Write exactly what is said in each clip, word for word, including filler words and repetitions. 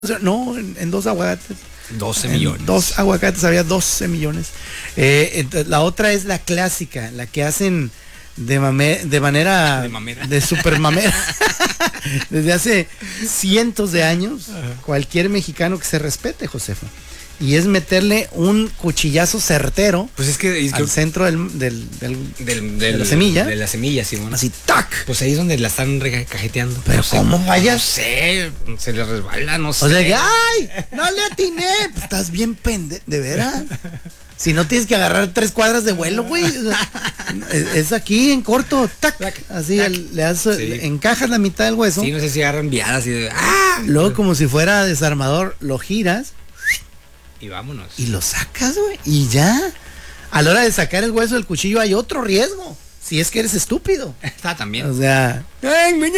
No, en, en dos aguacates. doce millones. En dos aguacates había doce millones. Eh, entonces, la otra es la clásica, la que hacen de, mame, de manera... De mamera. De super mamera. Desde hace cientos de años. Ajá. Cualquier mexicano que se respete, Josefa. Y es meterle un cuchillazo certero, pues es que, es que al centro del, del, del, del, del, de la semilla. De la semilla, sí, bueno. Así, ¡tac! Pues ahí es donde la están cajeteando. Pero no sé, ¿cómo vayas? No sé, se le resbala, no sé. O sea que, ¡ay! ¡No le atiné! Pues estás bien pende... ¿De veras? Si no tienes que agarrar tres cuadras de vuelo, güey. Es, es aquí en corto, ¡tac! Así tac. El, le das, sí. Encajas la mitad del hueso. Sí, no sé si agarran viadas y de ¡ah! Luego, como si fuera desarmador, lo giras. Y vámonos. Y lo sacas, güey. Y ya. A la hora de sacar el hueso del cuchillo hay otro riesgo. Si es que eres estúpido. Está también. O sea, ay, me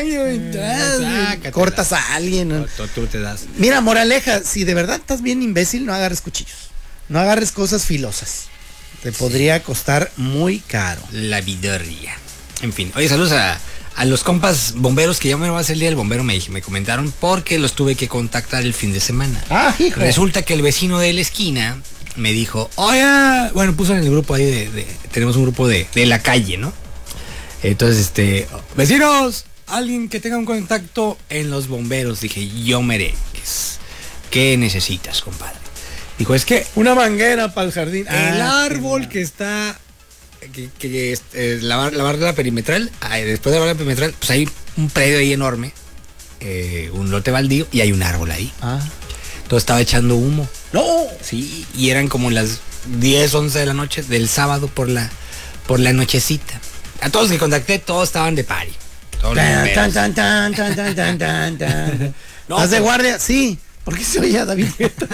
cortas a alguien. ¿no? Tú, tú te das. Mira, moraleja, si de verdad estás bien imbécil, no agarres cuchillos. No agarres cosas filosas. Te podría sí. costar muy caro. La vidorria. En fin. Oye, saludos a, a los compas bomberos que ya me va a hacer el día del bombero, me, me comentaron, porque los tuve que contactar el fin de semana. Ah, hijo. Resulta que el vecino de la esquina me dijo, oye, bueno, puso en el grupo ahí de, de tenemos un grupo de, de la calle, ¿no? Entonces, este, vecinos, alguien que tenga un contacto en los bomberos. Dije, yo merengues, ¿qué necesitas, compadre? Dijo, es que una manguera para el jardín. El ah, árbol que está, que, que eh, la, la barda perimetral, eh, después de la barda perimetral, pues hay un predio ahí enorme, eh, un lote baldío, y hay un árbol ahí. Ah. Todo estaba echando humo. ¡No! Sí, y eran como las diez, once de la noche del sábado por la, por la nochecita. A todos que contacté, todos estaban de party. Todos tan, tan, tan, tan, tan, tan, tan, tan, tan. No, ¿estás de guardia? Sí. ¿Por qué se oía David?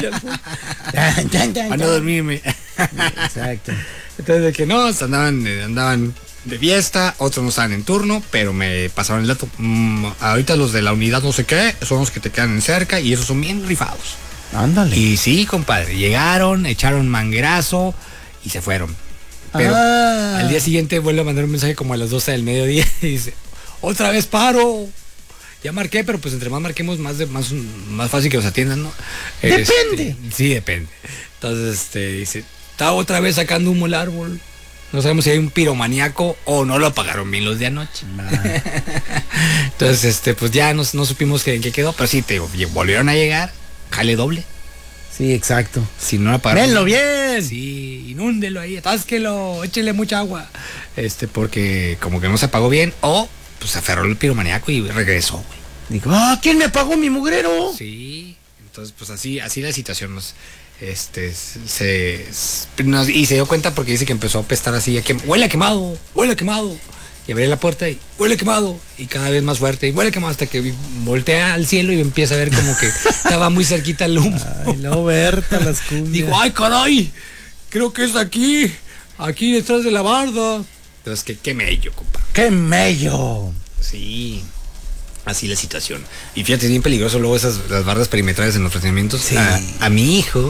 Para no dormirme. Exacto. Entonces, de que no, andaban, andaban de fiesta, otros no estaban en turno, pero me pasaron el dato. Mm, ahorita los de la unidad no sé qué, son los que te quedan en cerca y esos son bien rifados. Ándale. Y sí, compadre, llegaron, echaron manguerazo y se fueron. Pero ah. al día siguiente vuelve a mandar un mensaje como a las doce del mediodía y dice, otra vez paro. Ya marqué, pero pues entre más marquemos, más de, más, más fácil que los atiendan, ¿no? Depende. Este, sí, depende. Entonces, este, dice, está otra vez sacando humo el árbol. No sabemos si hay un piromaníaco o no lo apagaron bien los de anoche. Nah. Entonces, este, pues ya no, no supimos en qué quedó, pero sí, te digo, volvieron a llegar, jale doble. Sí, exacto. Si no lo apagaron. ¡Venlo bien! Sí, inúndelo ahí, atásquelo, échele mucha agua. Este, porque como que no se apagó bien, o pues se aferró el piromaníaco y regresó, güey. Digo, ah, ¿quién me apagó mi mugrero? Sí, entonces pues así, así la situación nos, este, se, nos, y se dio cuenta porque dice que empezó a apestar así, a que huele a quemado, huele a quemado. Y abrí la puerta y huele a quemado, y cada vez más fuerte, y huele a quemado hasta que voltea al cielo y empieza a ver como que estaba muy cerquita el humo. Ay, no, Berta, las cumbias. Digo, ay, caray, creo que es aquí, aquí detrás de la barda. Entonces, qué, qué mello, compa. ¡Qué mello! Sí, así la situación. Y fíjate, es bien peligroso luego esas las bardas perimetrales en los fraccionamientos. Sí. A, a mi hijo,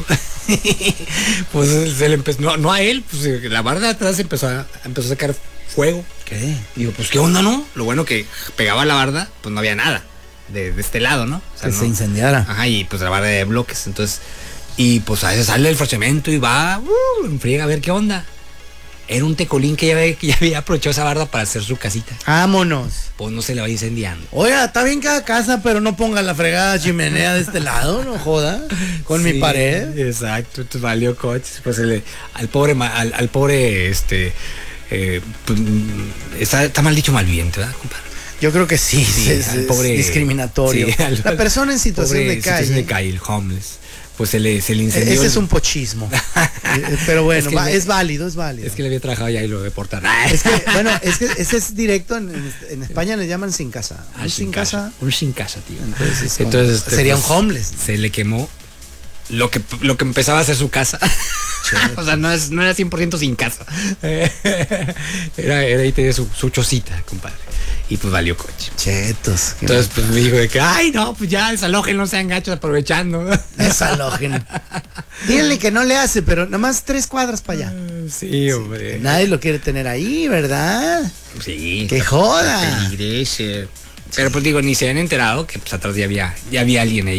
pues se le empezó, no, no a él, pues la barda de atrás empezó a, empezó a sacar fuego. ¿Qué? Digo, pues qué onda, ¿no? Lo bueno que pegaba la barda, pues no había nada de, de este lado, ¿no? O sea, que no, se incendiara. Ajá, y pues la barda de bloques, entonces, y pues a veces sale del fraccionamiento y va, uh, en friega a ver qué onda. Era un tecolín que ya, había, que ya había aprovechado esa barda para hacer su casita. Vámonos. Pues no se le va incendiando. Oiga, está bien cada casa, pero no ponga la fregada chimenea de este lado, no joda. Con sí, mi pared. Exacto, entonces valió coches. Pues el, al pobre, al, al pobre, este, eh, pues, está, está mal dicho malviviente, ¿verdad, compadre? Yo creo que sí, sí es, al pobre, es discriminatorio. Sí, al, la persona en situación pobre, de calle. Situación de calle, el homeless. Pues se le, se le incendió. Ese el... es un pochismo. Pero bueno, es, va, le, es válido, es válido. Es que le había trabajado ya y lo deportaron. Es que, bueno, es que ese es directo. En, en España le llaman sin casa. Ah, un sin, sin casa. casa. Un sin casa, tío. Entonces, Entonces como, sería pues, un homeless. Se le quemó lo que, lo que empezaba a ser su casa. O sea, no, es, no era cien por ciento sin casa. Era, era ahí tenía su, su chocita, compadre. Y pues valió coche. Chetos. Entonces pues me dijo de que, ay no, pues ya desalojen, no sean gachos aprovechando. Desalojen. Díganle que no le hace, pero nada más tres cuadras para allá. Sí, hombre. Sí, nadie lo quiere tener ahí, ¿verdad? Sí. Que joda. Peligrese. Pero pues digo, ni se habían enterado que pues atrás ya había, ya había alguien ahí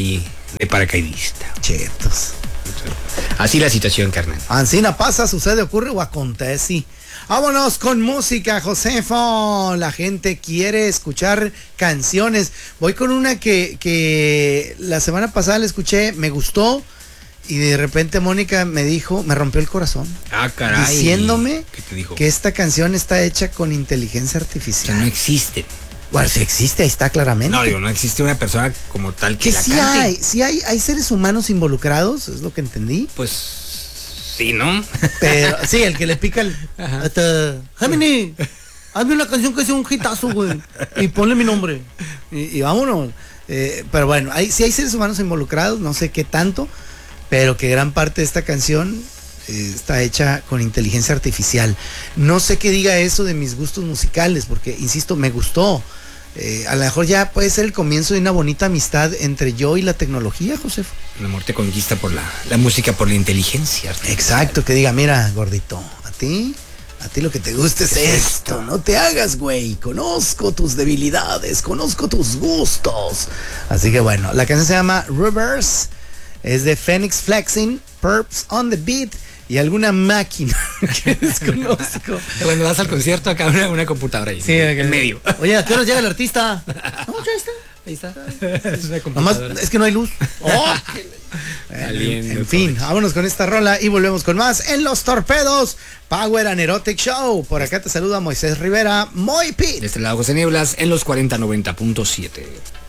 de paracaidista. Chetos. Así la situación, carnal. Ancina pasa, sucede, ocurre o acontece. Vámonos con música, Josefo. La gente quiere escuchar canciones. Voy con una que, que la semana pasada la escuché, me gustó. Y de repente Mónica me dijo, me rompió el corazón. Ah, caray. Diciéndome ¿Qué te dijo? que esta canción está hecha con inteligencia Que artificial. no existe. Bueno, sí existe, ahí está claramente. No, digo, no existe una persona como tal que, que la sí cante. hay, sí hay, hay seres humanos involucrados, es lo que entendí. Pues sí, ¿no? Pero sí, el que le pica el. Hasta, Gemini, hazme una canción que sea un hitazo, güey. Y ponle mi nombre. Y, y vámonos. Eh, pero bueno, hay, sí hay seres humanos involucrados, no sé qué tanto, pero que gran parte de esta canción eh, está hecha con inteligencia artificial. No sé qué diga eso de mis gustos musicales, porque, insisto, me gustó. Eh, a lo mejor ya puede ser el comienzo de una bonita amistad entre yo y la tecnología, José. El amor te conquista por la, la música, por la inteligencia artificial. Exacto, que diga, mira, gordito, a ti, a ti lo que te gusta es esto, no te hagas, güey, conozco tus debilidades, conozco tus gustos. Así que bueno, la canción se llama Reverse, es de Phoenix Flexing, Perps on the Beat y alguna máquina que desconozco. Cuando vas al concierto, acá una, una computadora ahí. Sí, en medio. Oye, ¿a qué hora llega el artista? No, ya está. Ahí está. Es una Nomás, computadora. es que no hay luz. Oh, Saliendo, en fin, pues. vámonos con esta rola y volvemos con más en Los Torpedos Power and Erotic Show. Por acá te saluda Moisés Rivera, Moy Pete. De este lado, José Nieblas, en los cuarenta noventa punto siete.